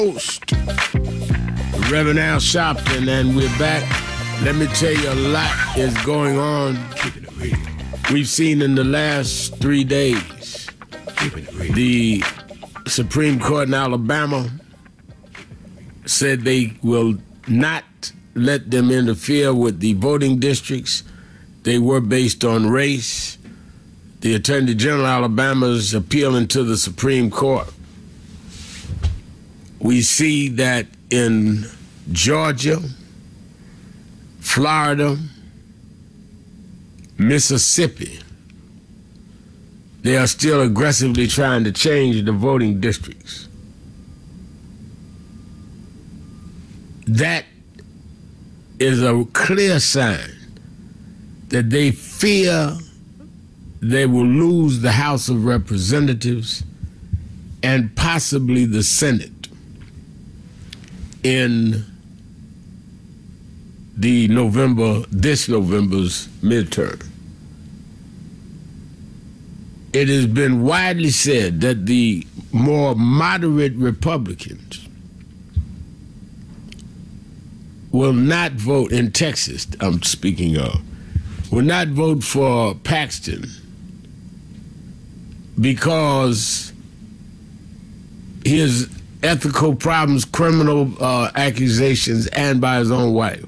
Host, Reverend Al Sharpton, and we're back. Let me tell you, a lot is going on. We've seen in the last 3 days the Supreme Court in Alabama said they will not let them interfere with the voting districts. They were based on race. The Attorney General of Alabama is appealing to the Supreme Court. We see that in Georgia, Florida, Mississippi, they are still aggressively trying to change the voting districts. That is a clear sign that they fear they will lose the House of Representatives and possibly the Senate in this November's midterm. It has been widely said that the more moderate Republicans will not vote in Texas, I'm speaking of, will not vote for Paxton because his ethical problems, criminal accusations, and by his own wife.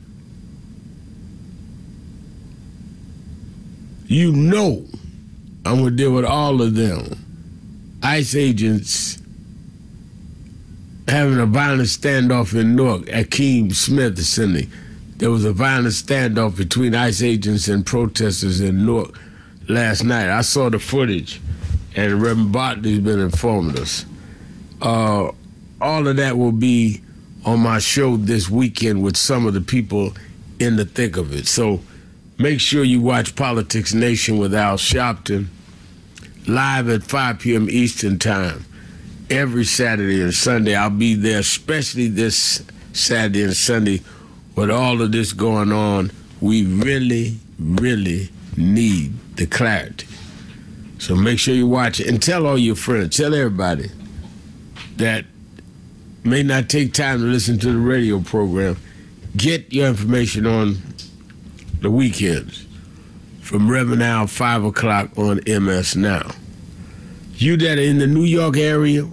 You know, I'm going to deal with all of them. ICE agents having a violent standoff in Newark. Akeem Smith is sending. There was a violent standoff between ICE agents and protesters in Newark last night. I saw the footage, and Reverend Bartley's been informing us. All of that will be on my show this weekend with some of the people in the thick of it. So make sure you watch Politics Nation with Al Sharpton live at 5 p.m. Eastern Time every Saturday and Sunday. I'll be there, especially this Saturday and Sunday with all of this going on. We really, really need the clarity. So make sure you watch it and tell all your friends, tell everybody that may not take time to listen to the radio program. Get your information on the weekends from Reverend Al, 5 o'clock on MS Now. You that are in the New York area,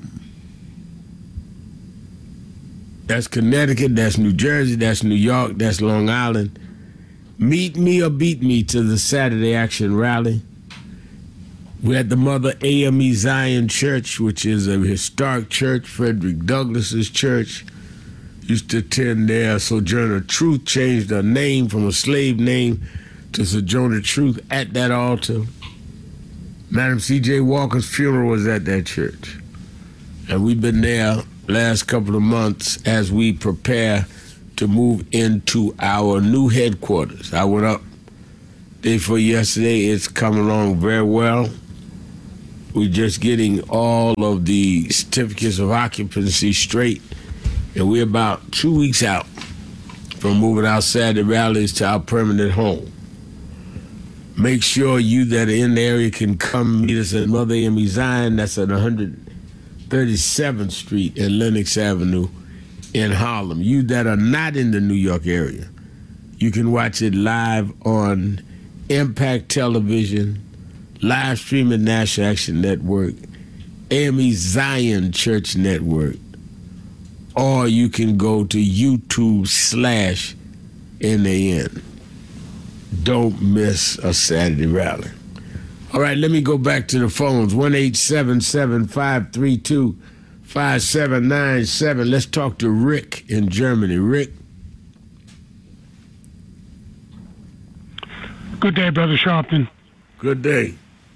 that's Connecticut, that's New Jersey, that's New York, that's Long Island, meet me or beat me to the Saturday Action Rally. We're at the Mother AME Zion Church, which is a historic church, Frederick Douglass's church. Used to attend there. Sojourner Truth changed her name from a slave name to Sojourner Truth at that altar. Madam C.J. Walker's funeral was at that church. And we've been there last couple of months as we prepare to move into our new headquarters. I went up day before yesterday. It's coming along very well. We're just getting all of the certificates of occupancy straight, and we're about 2 weeks out from moving our Saturday rallies to our permanent home. Make sure you that are in the area can come meet us at Mother AME Zion. That's at 137th Street and Lenox Avenue in Harlem. You that are not in the New York area, you can watch it live on Impact Television, live streaming National Action Network, AME Zion Church Network, or you can go to YouTube/NAN. Don't miss a Saturday rally. All right, let me go back to the phones. 1-877-532-5797. Let's talk to Rick in Germany. Rick. Good day, Brother Sharpton. Good day.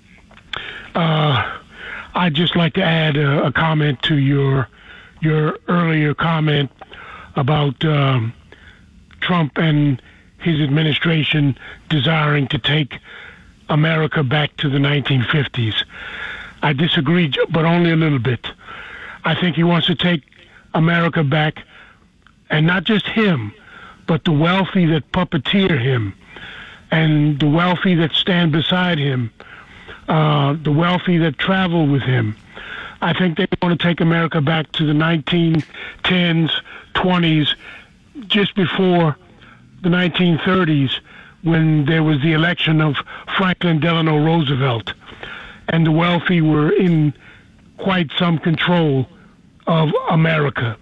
I'd just like to add a comment to your earlier comment about Trump and his administration desiring to take America back to the 1950s. I disagree, but only a little bit. I think he wants to take America back, and not just him, but the wealthy that puppeteer him, and the wealthy that stand beside him, the wealthy that travel with him. I think they want to take America back to the 1910s, 20s, just before the 1930s, when there was the election of Franklin Delano Roosevelt, and the wealthy were in quite some control of America.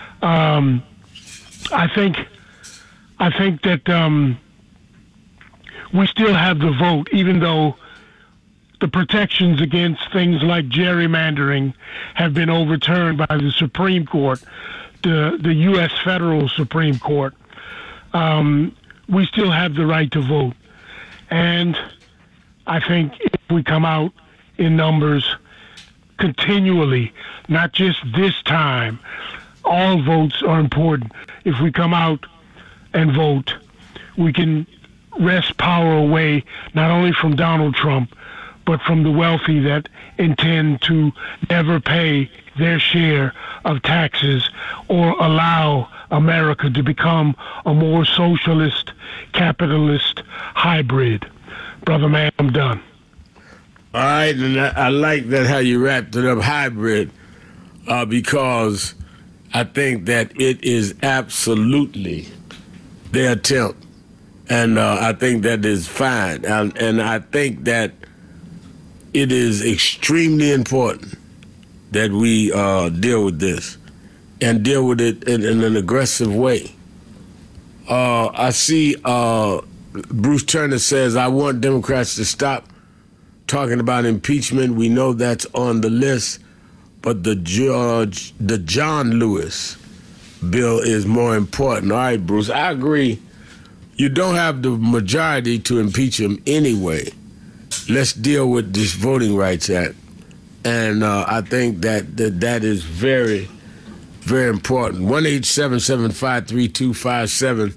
I think that we still have the vote, even though the protections against things like gerrymandering have been overturned by the Supreme Court, the U.S. Federal Supreme Court. We still have the right to vote. And I think if we come out in numbers continually, not just this time, all votes are important. If we come out and vote, we can wrest power away not only from Donald Trump, but from the wealthy that intend to never pay their share of taxes or allow America to become a more socialist, capitalist hybrid. Brother man, I'm done. All right, and I like that how you wrapped it up, hybrid, because I think that it is absolutely their attempt, and I think that is fine, and I think that it is extremely important that we deal with this and deal with it in an aggressive way. I see Bruce Turner says, I want Democrats to stop talking about impeachment. We know that's on the list, but the John Lewis bill is more important. All right, Bruce, I agree. You don't have the majority to impeach him anyway. Let's deal with this Voting Rights Act. And I think that is very, very important. 1-877-532-5797,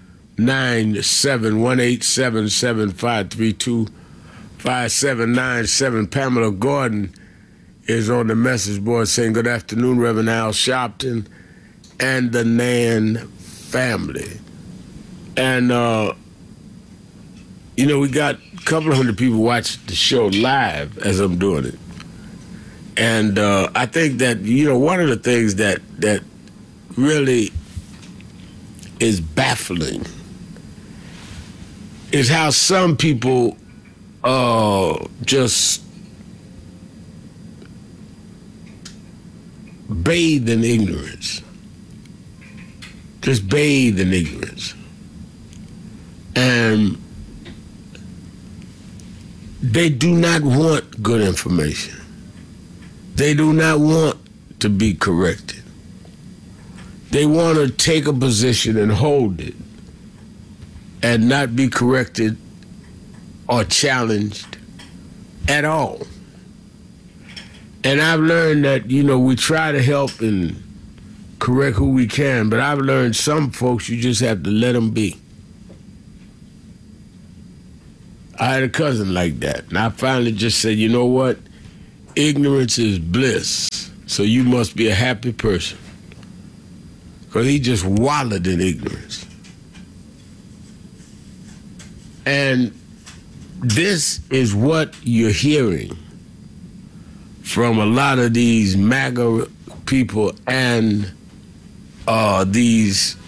1-877-532-5797. Pamela Gordon is on the message board saying, good afternoon, Reverend Al Sharpton and the Nan family. And, we got a couple of hundred people watch the show live as I'm doing it. And I think that, one of the things that really is baffling is how some people just bathe in ignorance. Just bathe in ignorance. And they do not want good information. They do not want to be corrected. They want to take a position and hold it and not be corrected or challenged at all. And I've learned that, we try to help and correct who we can, but I've learned some folks, you just have to let them be. I had a cousin like that, and I finally just said, you know what? Ignorance is bliss, so you must be a happy person. Because he just wallowed in ignorance. And this is what you're hearing from a lot of these MAGA people and these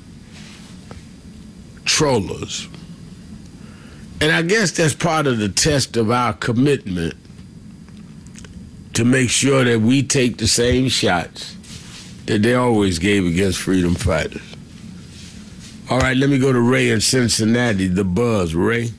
trollers. And I guess that's part of the test of our commitment to make sure that we take the same shots that they always gave against freedom fighters. All right, let me go to Ray in Cincinnati, the Buzz. Ray?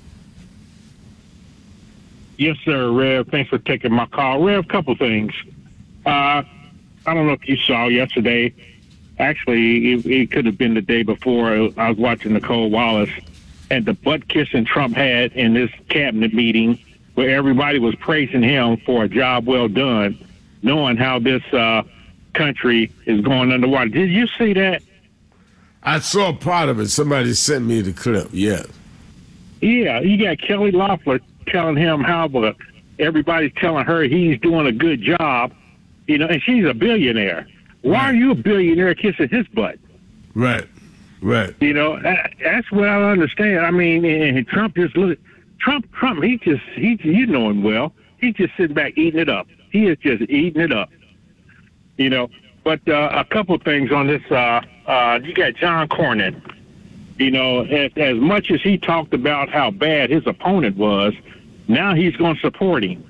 Yes, sir, Rev. Thanks for taking my call. Rev, a couple things. I don't know if you saw yesterday. Actually, it could have been the day before. I was watching Nicole Wallace and the butt-kissing Trump had in this cabinet meeting where everybody was praising him for a job well done, knowing how this country is going underwater. Did you see that? I saw part of it. Somebody sent me the clip, yeah. Yeah, you got Kelly Loeffler telling him how everybody's telling her he's doing a good job, and she's a billionaire. Why are you a billionaire kissing his butt? Right. That's what I don't understand. I mean, and Trump just Trump, you know him well. He's just sitting back eating it up. He is just eating it up. You know, but a couple things on this. You got John Cornyn. You know, as much as he talked about how bad his opponent was, now he's going to support him.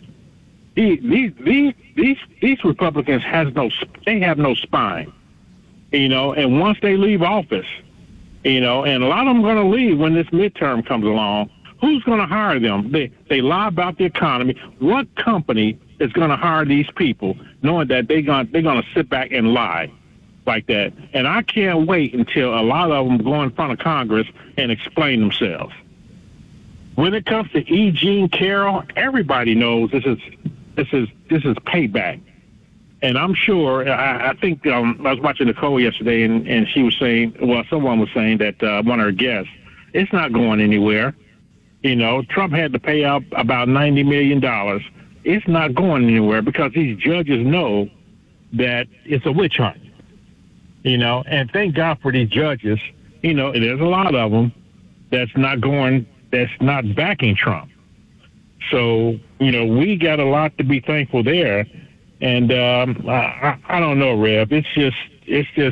These Republicans have no spine. You know, and once they leave office, you know, and a lot of them are going to leave when this midterm comes along. Who's going to hire them? They lie about the economy. What company is going to hire these people, knowing that they're going to sit back and lie like that? And I can't wait until a lot of them go in front of Congress and explain themselves. When it comes to E. Jean Carroll, everybody knows this is payback. And I'm sure, I think I was watching Nicole yesterday, and she was saying, well, someone was saying that one of her guests, it's not going anywhere. You know, Trump had to pay out about $90 million. It's not going anywhere because these judges know that it's a witch hunt. You know, and thank God for these judges. You know, there's a lot of them that's not backing Trump. So, you know, we got a lot to be thankful there. And I don't know, Rev. It's just,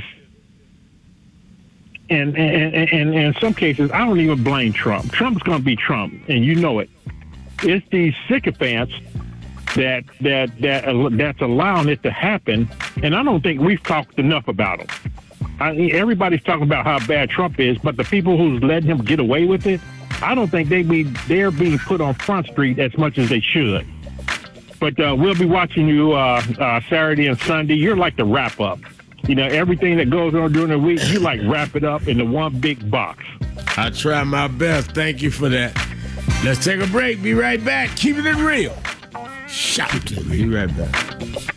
and in some cases, I don't even blame Trump. Trump's going to be Trump, and you know it. It's these sycophants that's allowing it to happen, and I don't think we've talked enough about them. Everybody's talking about how bad Trump is, but the people who's letting him get away with it, I don't think they're being put on Front Street as much as they should. But we'll be watching you Saturday and Sunday. You're like the wrap-up. You know, everything that goes on during the week, you like wrap it up into one big box. I try my best. Thank you for that. Let's take a break. Be right back. Keeping it real. Shout. Be right back.